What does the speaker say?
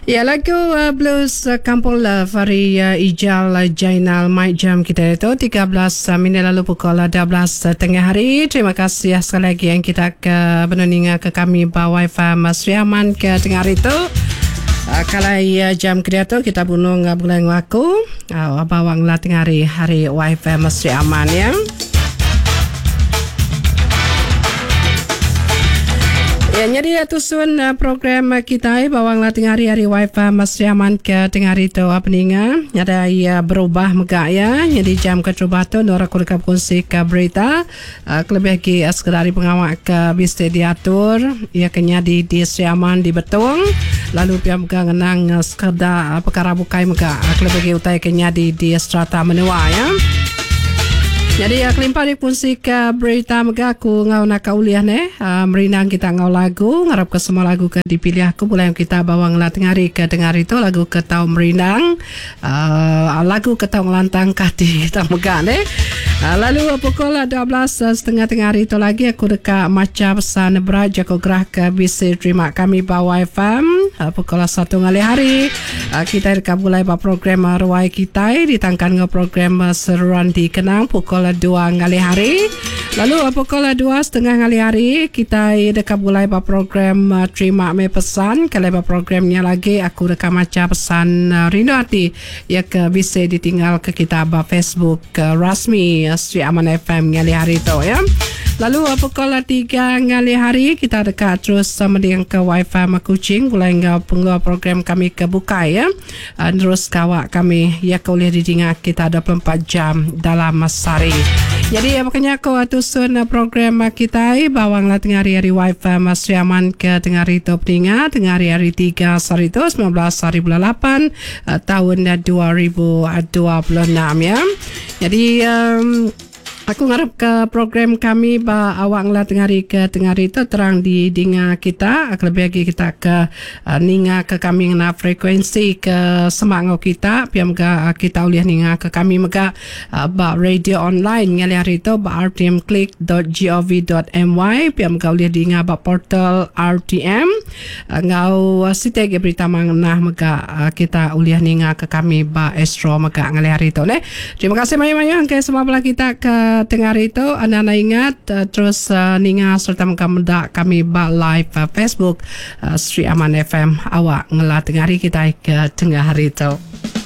Ya, lagu blues Kampung Love hari Ijal Jainal Mic Jam kita itu 13 minit lalu pukul 12 tengah hari. Terima kasih sekali lagi yang kita ke benuninga ke kami bawa FM Sri Aman ke tengah hari itu. Kalau jam kedua tu kita bunuh bulan waku bawang lah tengah hari WiFi Sri Aman ya. Ya, jadi tusun program kita bawang lah tengah hari WiFi Sri Aman ke tengah hari tu apa ninga. Ada berubah megak ya. Jadi jam kecoba tu Nora kulikap kongsi ke berita. Kelebih lagi sekadari pengawak ke bisa diatur. Ya kenya di Sri Aman di Betung. Lalu pihak megak ngenang sekadar perkara bukai megak. Kelebih lagi utai kenya di strata menua ya. Jadi kelimpah dipungsi ke berita megak aku ngau nak kauliah merinang kita ngau lagu ngarap ke semua lagu ke dipilih aku boleh kita bawang lah tengah hari ke tengah hari tu lagu ke tau merinang lagu ke tau ngelantang kati kita megak lalu pukul 12 setengah tengah hari tu lagi aku dekat macam pesan berat Joko Gerah ke bisa terima kami bawa FM pukul 1 ngali hari kita dekat mulai program ruai kita ditangkan ke program seruan dikenang pukul 2 ngali hari. Lalu pukul 2 setengah ngali hari kita dekat mulai program terima me pesan. Kalau programnya lagi aku dekat macam pesan rindu hati ya ke bisa ditinggal ke kita Facebook rasmi Sri Aman FM ngali hari tu ya. Lalu pukul 3 ngali hari kita dekat terus mending ke WiFi Kuching mulai pengguna program kami ke buka ya. Terus kawak kami ya boleh didengar kita 24 jam dalam sehari. Jadi makanya aku tusun program kita bawang lah tengah hari WiFi Sri Aman ke tengah hari tu pendengar tengah hari 3 hari tu 19 hari bulan 8 tahun 2026 ya. Jadi aku ngarap ke program kami awak lah tengah hari itu terang di dinga kita lebih lagi kita ke ninga ke kami na frekuensi ke semangau kita piam kita uliah ninga ke kami mega radio online ngali hari itu rtmclick.gov.my piam ga uliah dinga portal RTM ngau site ge berita mangnah mega kita uliah ninga ke kami Astro mega ngali hari itu terima kasih banyak-banyak ke semua belah kita ke tengah hari itu anda ingat terus ninga serta kami live Facebook Sri Aman FM awak ngelah tengah hari kita ke tengah hari itu.